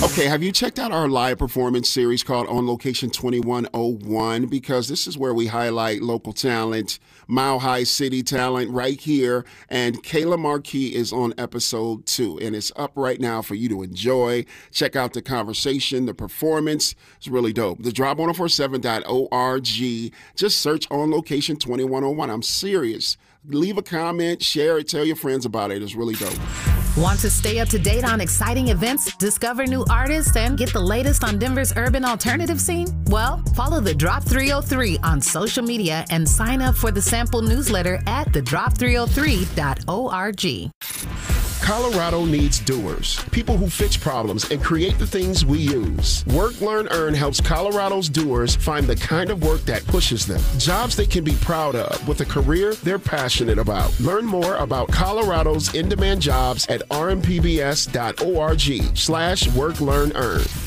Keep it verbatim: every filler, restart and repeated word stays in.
Okay, have you checked out our live performance series called On Location twenty-one oh one? Because this is where we highlight local talent, Mile High City talent right here. And Kayla Marquis is on episode two, and it's up right now for you to enjoy. Check out the conversation, the performance. It's really dope. The drop one oh four seven dot org. Just search On Location twenty-one oh one. I'm serious. Leave a comment, share it, tell your friends about it. It's really dope. Want to stay up to date on exciting events, discover new artists, and get the latest on Denver's urban alternative scene? Well, follow The Drop three oh three on social media and sign up for the sample newsletter at the drop three oh three dot org. Colorado needs doers, people who fix problems and create the things we use. Work, Learn, Earn helps Colorado's doers find the kind of work that pushes them, jobs they can be proud of with a career they're passionate about. Learn more about Colorado's in-demand jobs at r m p b s dot org slash work, learn, earn.